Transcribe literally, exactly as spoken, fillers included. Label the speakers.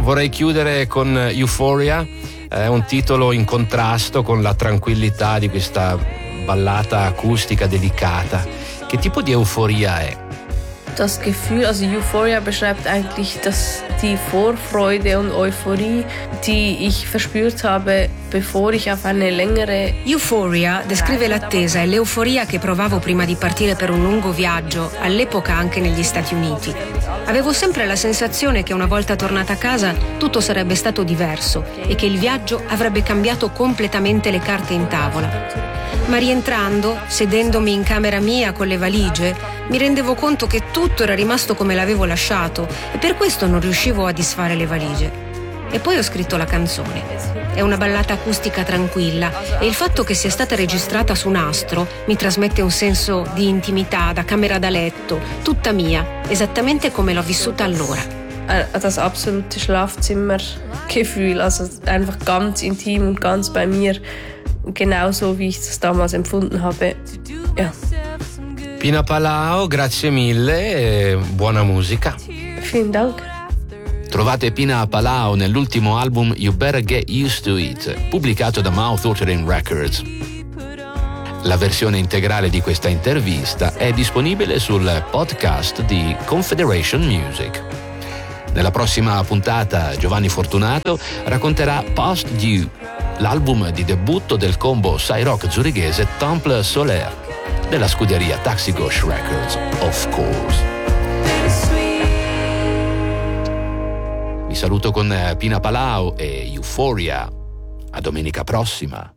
Speaker 1: vorrei chiudere con Euphoria, è un titolo in contrasto con la tranquillità di questa ballata acustica delicata. Che tipo di euforia è?
Speaker 2: Das Gefühl, also Euphoria beschreibt eigentlich das, die Vorfreude und Euphorie, die ich verspürt habe, bevor ich auf eine längere...
Speaker 3: Euphoria descrive l'attesa e l'euforia che provavo prima di partire per un lungo viaggio, all'epoca anche negli Stati Uniti. Avevo sempre la sensazione che una volta tornata a casa tutto sarebbe stato diverso e che il viaggio avrebbe cambiato completamente le carte in tavola. Ma rientrando, sedendomi in camera mia con le valigie, mi rendevo conto che tutto era rimasto come l'avevo lasciato e per questo non riuscivo a disfare le valigie. E poi ho scritto la canzone. È una ballata acustica tranquilla e il fatto che sia stata registrata su nastro mi trasmette un senso di intimità da camera da letto, tutta mia, esattamente come l'ho vissuta allora.
Speaker 2: Das absolute Schlafzimmergefühl, also einfach ganz intim und ganz bei mir. Genauso wie ich das damals empfunden habe. Ja.
Speaker 1: Pina Palao, grazie mille e buona musica.
Speaker 2: Vielen Dank.
Speaker 1: Trovate Pina Palao nell'ultimo album You Better Get Used to It, pubblicato da Mouth Watering Records. La versione integrale di questa intervista è disponibile sul podcast di Confederation Music. Nella prossima puntata Giovanni Fortunato racconterà Past Due, l'album di debutto del combo psy rock zurighese Temple Solaire, della scuderia Taxi Gauche Records, of course. Vi saluto con Pina Palao e Euphoria. A domenica prossima.